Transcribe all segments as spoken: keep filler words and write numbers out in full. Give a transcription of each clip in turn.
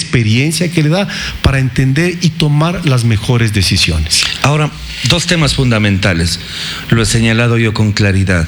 experiencia que le da para entender y tomar las mejores decisiones. Ahora, dos temas fundamentales, lo he señalado yo con claridad.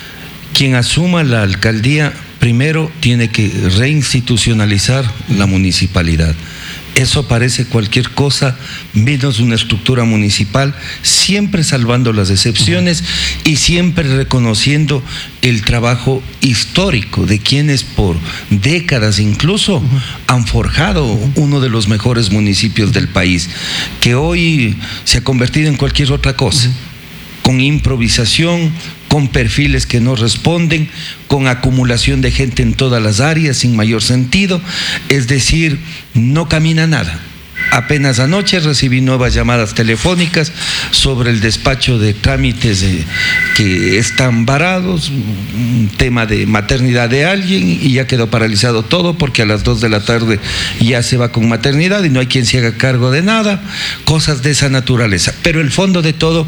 Quien asuma la alcaldía, primero tiene que reinstitucionalizar la municipalidad. Eso parece cualquier cosa menos una estructura municipal, siempre salvando las excepciones uh-huh. y siempre reconociendo el trabajo histórico de quienes por décadas incluso uh-huh. han forjado uh-huh. uno de los mejores municipios del país, que hoy se ha convertido en cualquier otra cosa, uh-huh. con improvisación, con perfiles que no responden, con acumulación de gente en todas las áreas sin mayor sentido, es decir, no camina nada. Apenas anoche recibí nuevas llamadas telefónicas sobre el despacho de trámites de, que están varados, un tema de maternidad de alguien y ya quedó paralizado todo porque a las dos de la tarde ya se va con maternidad y no hay quien se haga cargo de nada, cosas de esa naturaleza. Pero el fondo de todo,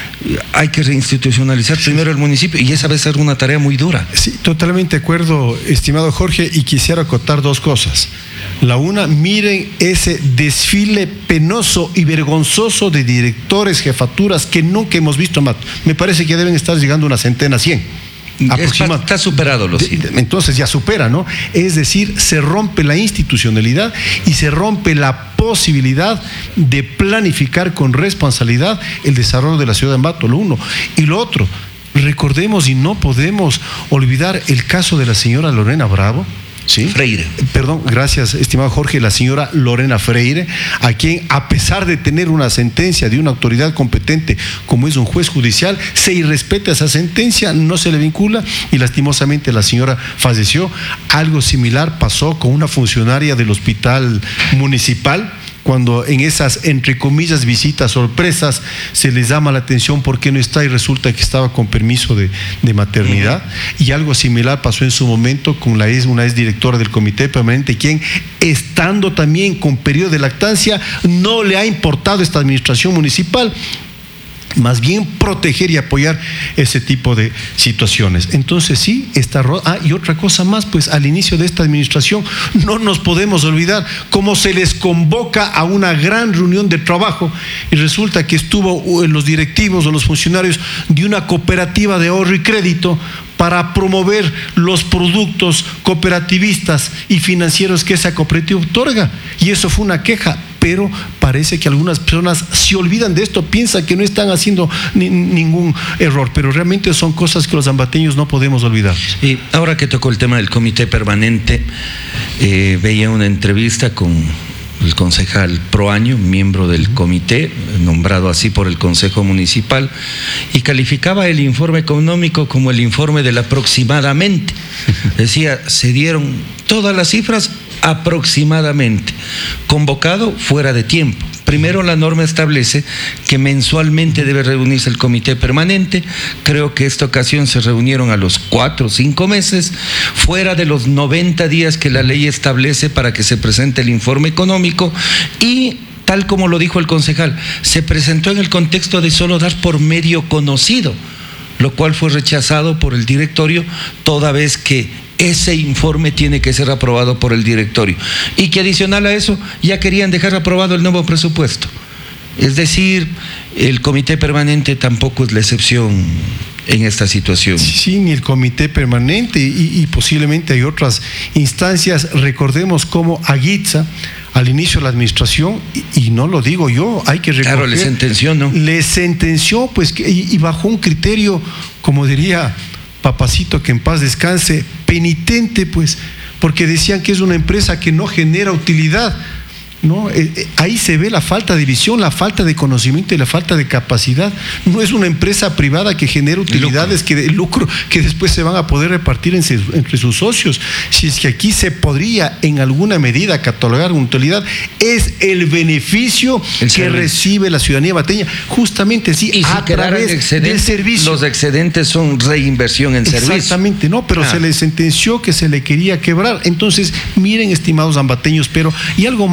hay que reinstitucionalizar primero el municipio y esa va a ser una tarea muy dura. Sí, totalmente de acuerdo, estimado Jorge, y quisiera acotar dos cosas. La una, miren ese desfile penoso y vergonzoso de directores, jefaturas que nunca hemos visto más. Me parece que deben estar llegando a una centena, cien. Está, está superado los de, entonces ya supera, ¿no? Es decir, se rompe la institucionalidad y se rompe la posibilidad de planificar con responsabilidad el desarrollo de la ciudad de Ambato, lo uno. Y lo otro, recordemos y no podemos olvidar el caso de la señora Lorena Bravo, ¿sí? Freire. Perdón, gracias, estimado Jorge, la señora Lorena Freire, a quien, a pesar de tener una sentencia de una autoridad competente como es un juez judicial, se irrespeta esa sentencia, no se le vincula y lastimosamente la señora falleció. Algo similar pasó con una funcionaria del hospital municipal, cuando en esas, entre comillas, visitas sorpresas se les llama la atención por qué no está y resulta que estaba con permiso de, de maternidad. Uh-huh. Y algo similar pasó en su momento con la ex, una ex directora del comité permanente, quien, estando también con periodo de lactancia, no le ha importado esta administración municipal, más bien proteger y apoyar ese tipo de situaciones. Entonces sí, está... Ah, y otra cosa más, pues al inicio de esta administración no nos podemos olvidar cómo se les convoca a una gran reunión de trabajo y resulta que estuvo los directivos o los funcionarios de una cooperativa de ahorro y crédito para promover los productos cooperativistas y financieros que esa cooperativa otorga, y eso fue una queja. Pero parece que algunas personas se olvidan de esto, piensan que no están haciendo ni, ningún error, pero realmente son cosas que los ambateños no podemos olvidar. Y ahora que tocó el tema del comité permanente, eh, veía una entrevista con el concejal Proaño, miembro del comité, nombrado así por el Consejo Municipal, y calificaba el informe económico como el informe del aproximadamente. Decía, se dieron todas las cifras aproximadamente, convocado fuera de tiempo. Primero, la norma establece que mensualmente debe reunirse el comité permanente. Creo que esta ocasión se reunieron a los cuatro o cinco meses, fuera de los noventa días que la ley establece para que se presente el informe económico, y tal como lo dijo el concejal, se presentó en el contexto de solo dar por medio conocido, lo cual fue rechazado por el directorio, toda vez que ese informe tiene que ser aprobado por el directorio, y que adicional a eso ya querían dejar aprobado el nuevo presupuesto. Es decir, el comité permanente tampoco es la excepción en esta situación. Sí, ni el comité permanente y, y posiblemente hay otras instancias. Recordemos cómo Aguitza, al inicio de la administración, y, y no lo digo yo, hay que reconocer, claro, le sentenció, ¿no? Le sentenció, pues, que, y, y bajo un criterio, como diría Papacito, que en paz descanse, penitente, pues, porque decían que es una empresa que no genera utilidad, ¿no? Eh, eh, ahí se ve la falta de visión, la falta de conocimiento y la falta de capacidad. No es una empresa privada que genera utilidades, lucro. que de lucro que después se van a poder repartir en, entre sus socios. Si es que aquí se podría en alguna medida catalogar una utilidad, es el beneficio el que recibe la ciudadanía bateña, justamente sí, y a si través del servicio. Los excedentes son reinversión en servicio. Exactamente, no, pero ah. se le sentenció que se le quería quebrar. Entonces, miren, estimados ambateños, pero y algo más que yo creo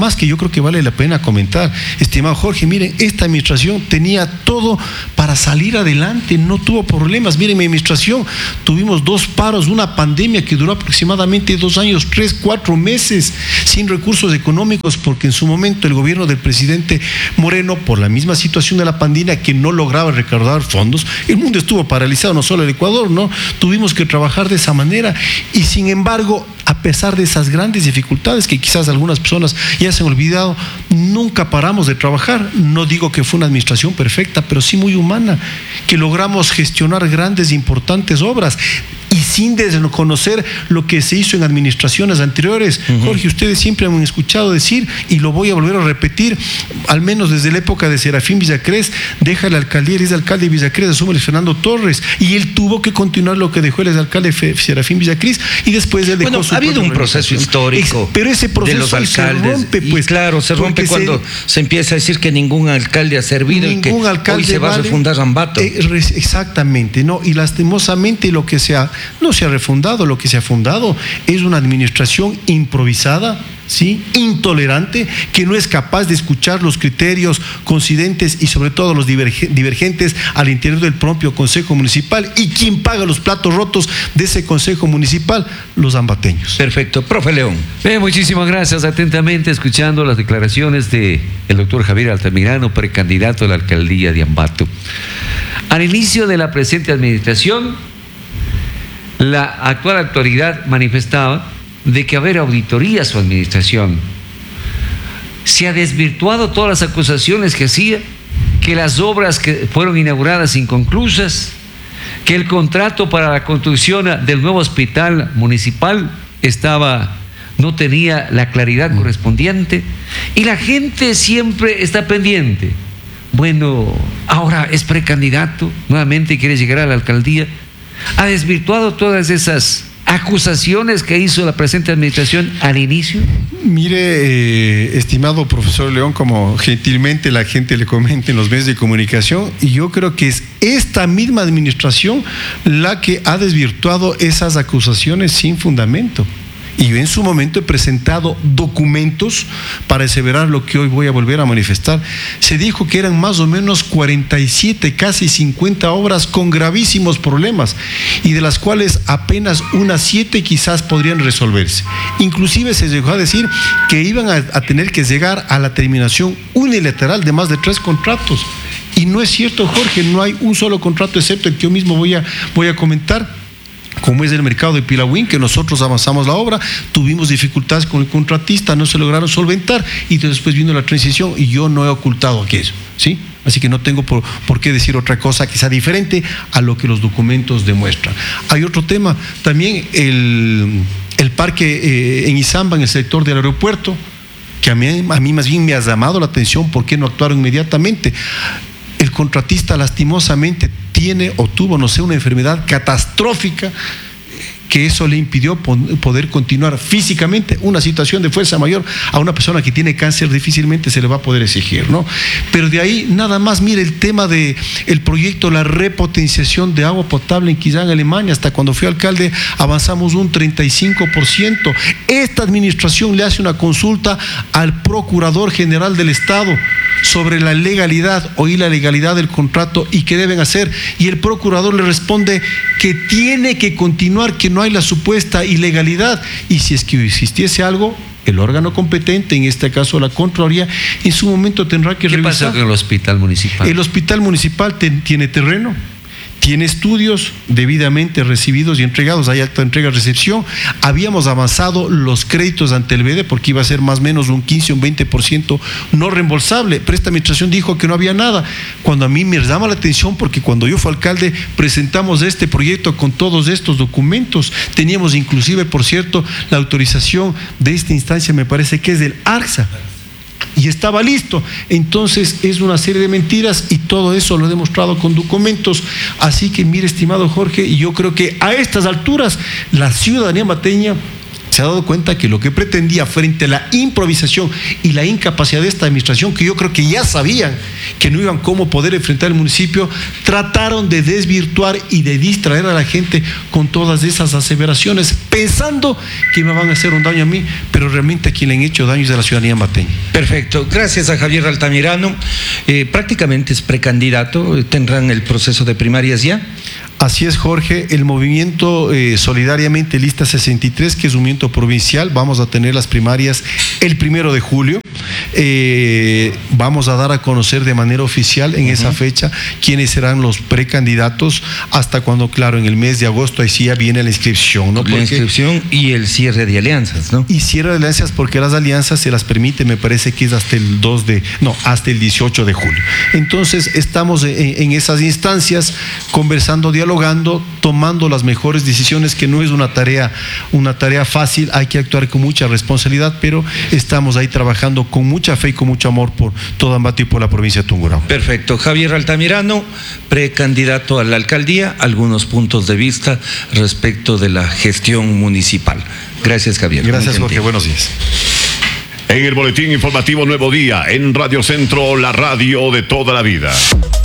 creo que vale la pena comentar. Estimado Jorge, miren, esta administración tenía todo para salir adelante, no tuvo problemas. Miren, mi administración tuvimos dos paros, una pandemia que duró aproximadamente dos años, tres, cuatro meses, sin recursos económicos, porque en su momento el gobierno del presidente Moreno, por la misma situación de la pandemia que no lograba recaudar fondos, el mundo estuvo paralizado, no solo el Ecuador, ¿no? Tuvimos que trabajar de esa manera y sin embargo, a pesar de esas grandes dificultades que quizás algunas personas ya se han olvidado, nunca paramos de trabajar. No digo que fue una administración perfecta, pero sí muy humana, que logramos gestionar grandes e importantes obras y sin desconocer lo que se hizo en administraciones anteriores. Uh-huh. Jorge, ustedes siempre me han escuchado decir, y lo voy a volver a repetir, al menos desde la época de Serafín Villacrés, deja la alcaldía, el alcalde de Villacrés, asume el Fernando Torres, y él tuvo que continuar lo que dejó el alcalde Serafín Villacrés, y después él dejó bueno, su ha habido un proceso histórico, es, pero ese proceso de los alcaldes, se rompe, pues, y claro, se rompe cuando se, se empieza a decir que ningún alcalde ha servido y que hoy se va vale, a refundar Ambato. Eh, exactamente, no, y lastimosamente lo que se ha, no se ha refundado, lo que se ha fundado es una administración improvisada, ¿sí? Intolerante, que no es capaz de escuchar los criterios coincidentes y sobre todo los divergentes al interior del propio Consejo Municipal. ¿Y quién paga los platos rotos de ese Consejo Municipal? Los ambateños. Perfecto. Profe León. Bien, muchísimas gracias. Atentamente escuchando las declaraciones del doctor Javier Altamirano, precandidato a la alcaldía de Ambato. Al inicio de la presente administración, la actual autoridad manifestaba de que haber auditoría a su administración. Se ha desvirtuado todas las acusaciones que hacía, que las obras que fueron inauguradas inconclusas, que el contrato para la construcción del nuevo hospital municipal estaba, no tenía la claridad correspondiente, y la gente siempre está pendiente. Bueno, ahora es precandidato, nuevamente quiere llegar a la alcaldía. ¿Ha desvirtuado todas esas acusaciones que hizo la presente administración al inicio? Mire, eh, estimado profesor León, como gentilmente la gente le comenta en los medios de comunicación, y yo creo que es esta misma administración la que ha desvirtuado esas acusaciones sin fundamento. Y yo en su momento he presentado documentos para aseverar lo que hoy voy a volver a manifestar. Se dijo que eran más o menos cuarenta y siete, casi cincuenta obras con gravísimos problemas, y de las cuales apenas unas siete quizás podrían resolverse. Inclusive se llegó a decir que iban a, a tener que llegar a la terminación unilateral de más de tres contratos. Y no es cierto, Jorge, no hay un solo contrato excepto el que yo mismo voy a, voy a comentar, como es el mercado de Pilahuín, que nosotros avanzamos la obra, tuvimos dificultades con el contratista, no se lograron solventar, y después vino la transición, y yo no he ocultado aquello, ¿sí? Así que no tengo por, por qué decir otra cosa que sea diferente a lo que los documentos demuestran. Hay otro tema, también el, el parque eh, en Izamba, en el sector del aeropuerto, que a mí, a mí más bien me ha llamado la atención, ¿por qué no actuaron inmediatamente? El contratista lastimosamente tiene o tuvo, no sé, una enfermedad catastrófica que eso le impidió poder continuar físicamente. Una situación de fuerza mayor a una persona que tiene cáncer difícilmente se le va a poder exigir, ¿no? Pero de ahí nada más, mire el tema de el proyecto, la repotenciación de agua potable en Quillán, Alemania. Hasta cuando fui alcalde avanzamos un treinta y cinco por ciento. Esta administración le hace una consulta al Procurador General del Estado sobre la legalidad o ilegalidad del contrato y qué deben hacer, y el procurador le responde que tiene que continuar, que no hay la supuesta ilegalidad, y si es que existiese algo, el órgano competente, en este caso la Contraloría, en su momento tendrá que revisar. ¿Qué pasa con el hospital municipal? El hospital municipal te, tiene terreno, tiene estudios debidamente recibidos y entregados, hay acta de entrega-recepción. Habíamos avanzado los créditos ante el B E D E porque iba a ser más o menos un quince o un veinte por ciento no reembolsable, pero esta administración dijo que no había nada, cuando a mí me llama la atención porque cuando yo fui alcalde presentamos este proyecto con todos estos documentos, teníamos inclusive, por cierto, la autorización de esta instancia, me parece que es del ARCSA, y estaba listo. Entonces es una serie de mentiras y todo eso lo he demostrado con documentos. Así que mire, estimado Jorge, yo creo que a estas alturas la ciudadanía ambateña se ha dado cuenta que lo que pretendía frente a la improvisación y la incapacidad de esta administración, que yo creo que ya sabían que no iban cómo poder enfrentar el municipio, trataron de desvirtuar y de distraer a la gente con todas esas aseveraciones, pensando que me van a hacer un daño a mí, pero realmente a quien le han hecho daño es a la ciudadanía ambateña. Perfecto, gracias a Javier Altamirano. Eh, prácticamente es precandidato, tendrán el proceso de primarias ya. Así es, Jorge, el movimiento eh, Solidariamente Lista sesenta y tres, que es un movimiento provincial, vamos a tener las primarias el primero de julio. Eh, vamos a dar a conocer de manera oficial en uh-huh. esa fecha quiénes serán los precandidatos, hasta cuando, claro, en el mes de agosto ahí sí ya viene la inscripción, ¿no? La porque, inscripción y el cierre de alianzas, ¿no? Y cierre de alianzas, porque las alianzas se las permite, me parece que es hasta el dos de, no, hasta el dieciocho de julio. Entonces estamos en, en esas instancias, conversando, dialogando, tomando las mejores decisiones, que no es una tarea, una tarea fácil, hay que actuar con mucha responsabilidad, pero estamos ahí trabajando con mucha fe y con mucho amor por todo Ambato y por la provincia de Tungurahua. Perfecto. Javier Altamirano, precandidato a la alcaldía, algunos puntos de vista respecto de la gestión municipal. Gracias, Javier. Gracias, Jorge. Buenos días. En el boletín informativo Nuevo Día, en Radio Centro, la radio de toda la vida.